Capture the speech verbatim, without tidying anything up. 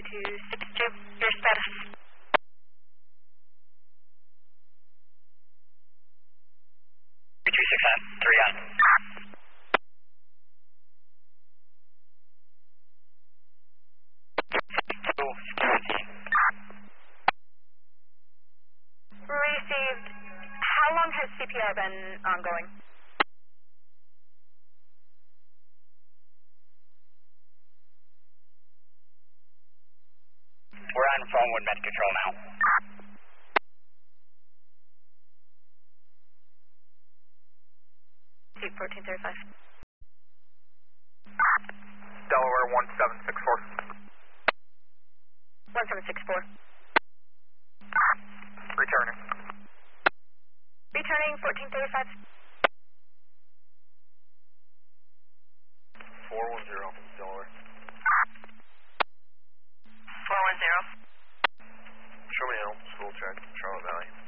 two six two. Your status. three two six nine, three on. two seventeen. Received. How long has C P R been ongoing? We're on phone with med control now. fourteen thirty-five. Delaware one seven six four. one seven six four. Returning. Returning fourteen thirty-five. four one zero, Delaware. four one zero. Show me out, school check, Charlotte Valley.